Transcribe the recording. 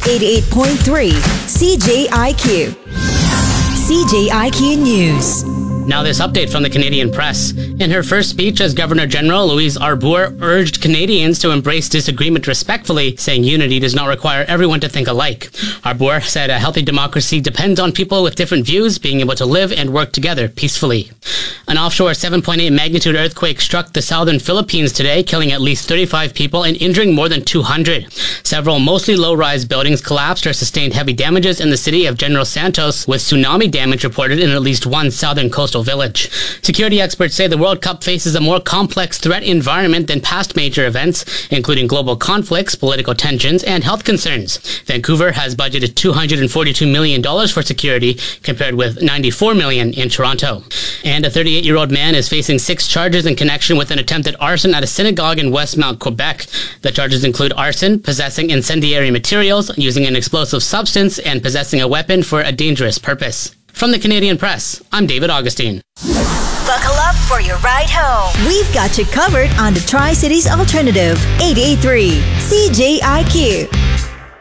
88.3 CJIQ. CJIQ News. Now this update from the Canadian Press. In her first speech as Governor General, Louise Arbour urged Canadians to embrace disagreement respectfully, saying unity does not require everyone to think alike. Arbour said a healthy democracy depends on people with different views being able to live and work together peacefully. An offshore 7.8 magnitude earthquake struck the southern Philippines today, killing at least 35 people and injuring more than 200. Several mostly low-rise buildings collapsed or sustained heavy damages in the city of General Santos, with tsunami damage reported in at least one southern coastal village. Security experts say the World Cup faces a more complex threat environment than past major events, including global conflicts, political tensions, and health concerns. Vancouver has budgeted $242 million for security, compared with $94 million in Toronto. And a 38-year-old man is facing 6 charges in connection with an attempted arson at a synagogue in Westmount, Quebec. The charges include arson, possessing incendiary materials, using an explosive substance, and possessing a weapon for a dangerous purpose. From the Canadian Press, I'm David Augustine. Buckle up for your ride home. We've got you covered on the Tri-Cities Alternative. 88.3 CJIQ.